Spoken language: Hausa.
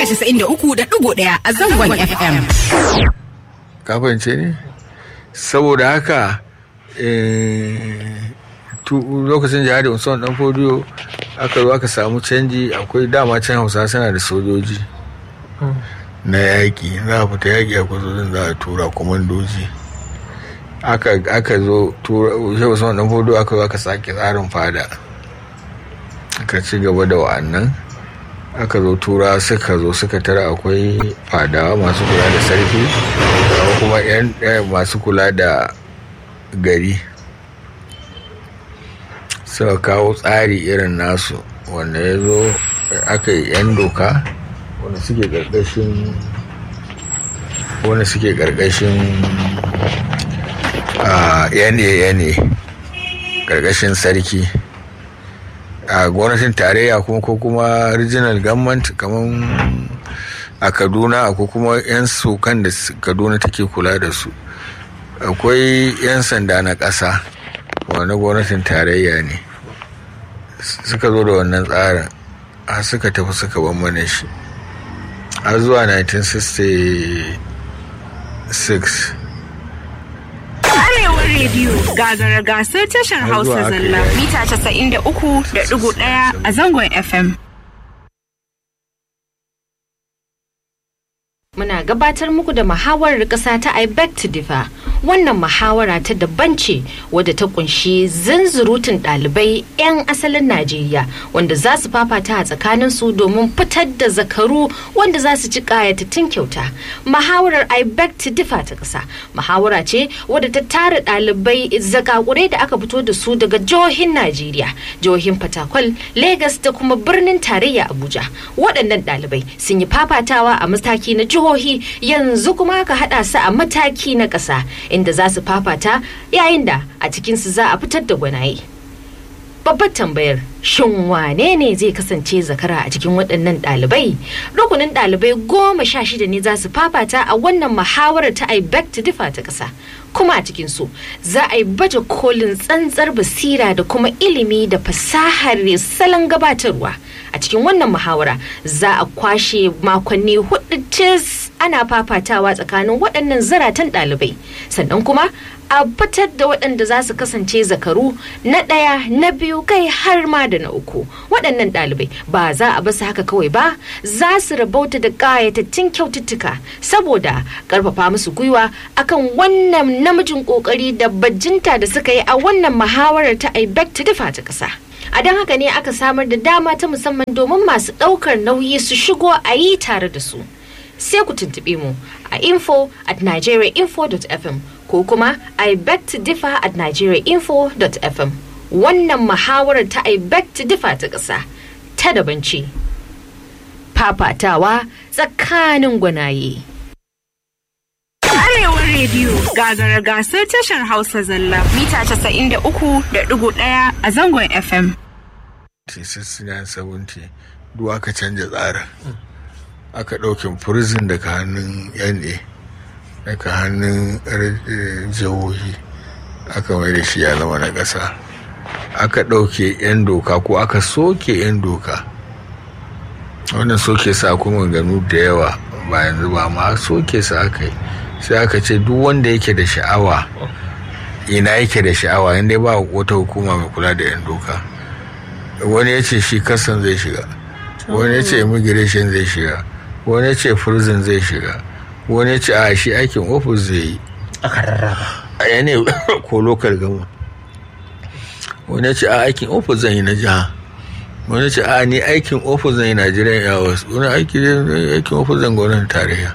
93.1 a zangon FM. Kafance ne? Saboda haka lokacin jihadi Usman Dan Fodiyo aka zo aka samu canji. Akwai dama can Hausa suna da sojoji na yaƙi, za a fita yaƙi akwai sojojin za a tura kwamandoji. Aka zo Shehu Usman Dan Fodiyo aka zo aka sake tsarin fada, aka ci gaba da wa'annan. Aka zo tura suka tara akwai fadawa masu kula da sarki, kuma yan masu kula da gari. Suka kawo tsari irin nasu wanda ya zo aka yi 'yan doka wanda suke ƙarƙashin yane ƙarƙashin sarki a gwamnatin tarayya kuma ko kuma regional government kamar a Kaduna ko kuma 'yan sukan da Kaduna take kula da su. Akwai 'yan sanda na ƙasa wani gwamnatin tarayya ne suka zo da wannan tsarin, a suka tafi suka ban mana shi har zuwa 1966. Arewa rediyo gagara gasar tashar Hausa zalla mita 93.1 a zangon FM. Muna gabatar muku da muhawarar ƙasa ta I beg to differ. Wannan muhawara ta daban ce wadda ta kunshi zanzurutun ɗalibai 'yan asalin Najeriya wanda za su fafata a tsakanin su domin fitar da zakaru wanda za su ci ƙayatattun kyauta. Muhawarar I beg to differ ta ƙasa muhawara ce wadda ta tara ɗalibai zakakurai da aka fito da su daga jihohin Najeriya, jihohin Fatakwal, Lagos da kuma birnin tarayya Abuja. Waɗannan ɗalibai sun yi fafatawa a mataki na jihohi, yanzu kuma aka haɗa su a mataki na ƙasa inda za su fafata yayin da a cikinsu za a fitar da gwanaye. Babbar tambayar, shin wane ne zai kasance zakara a cikin waɗannan ɗalibai? Rukunin ɗalibai 16 ne za su fafata a wannan muhawarar ta I beg to differ ta ƙasa. Kuma a cikinsu za a yi baje kolin tsantsar basira da kuma ilimi da fasahar salon gabatarwa. A cikin wannan muhawara za a kwashe makonni 4 ana fafatawa tsakanin waɗannan zaratan ɗalibai, sannan kuma a fitar da waɗanda za su kasance zakaru na 1, na 2 kai har ma da na 3. Waɗannan ɗalibai ba za a basu haka kawai ba, za su rabauta da ƙayatattun kyaututtuka saboda ƙarfafa musu gwiwa akan wannan namijin ƙoƙari da bajinta da suka yi a wannan muhawarar ta I beg to differ ta ƙasa. A don haka ne aka samar da dama ta musamman domin masu ɗaukar nauyi su shigo a yi tare da su. Sai ku tuntuɓe mu a info@nigeriainfo.fm ko kuma I beg to differ @nigeriainfo.fm. Wannan muhawarar ta I beg to differ ta ƙasa ta daban ce. Fafatawa tsakanin gwanaye. Arewa rediyo gagara gasar tashar Hausa zalla mita 93.1 a zangon FM. 1970 duk aka canja tsarin. Aka ɗaukin prison daga hannun yana daga hannun jihohi aka mai da shi ya zama na ƙasa. Aka ɗauke 'yan doka ko aka soke 'yan doka. Wannan soke sa kuma ganu da yawa ba yanzu ba ma soke sa aka yi. Sai aka ce duk wanda yake da sha'awa, ina yake da sha'awa inda ba wata hukuma mai kula da 'yan doka. Wani ya ce shi kasan zai shiga, wani ya ce immigration zai shiga, wani ya ce prison zai shiga, wani ya ce a shi aikin ofis zai yi aka rarraba a yane ko local gama, wani ya ce a aikin ofis zan yi na jiha, wani ya ce a ni aikin ofis zan yi Nigerian Airways, wani aikin ofis zan gwamnatin tarayya.